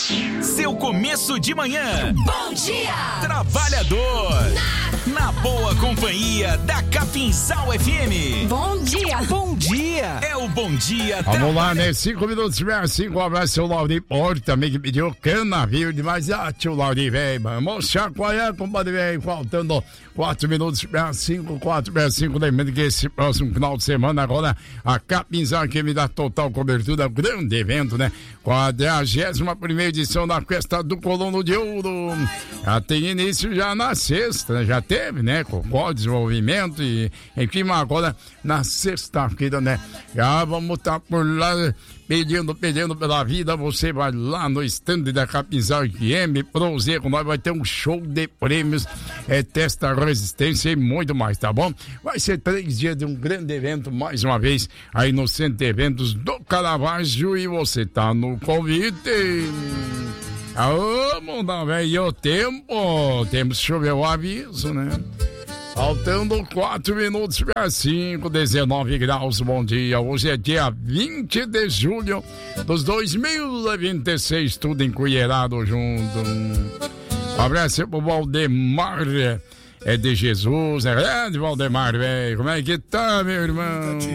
Seu começo de manhã. Bom dia! Trabalhador. Na boa companhia da Capinzal FM. Bom dia! Bom dia! É o Bom Dia. Vamos lá, né? 5 minutos, 5, um abraço, seu Laurinho Porto, também que pediu cana verde, mas tio Laurinho, velho, vamos chacoalhar, compadre, velho, faltando 4 minutos, 5, 4, 5, lembrando que esse próximo final de semana, agora, a Capinzal que me dá total cobertura, grande evento, né? 41ª edição da Festa do Colono de Ouro. Já tem início já na sexta, né? Já teve, né? Com o desenvolvimento e, enfim, agora na sexta-feira, né? Já vamos estar por lá pedindo pela vida. Você vai lá no stand da Capinzal FM, Prozeco, nós vai ter um show de prêmios, testa resistência e muito mais, tá bom? Vai ser 3 dias de um grande evento, mais uma vez, aí no Centro de Eventos do Caravaggio, e você tá no convite. Vamos dar velho tempo, temos que chover o aviso, né? Faltando 4 minutos para 5, 19 graus, bom dia. Hoje é dia 20 de julho dos 2026, tudo encolherado junto. Um abraço pro Valdemar, de Jesus, grande Valdemar, velho. Como é que tá, meu irmão?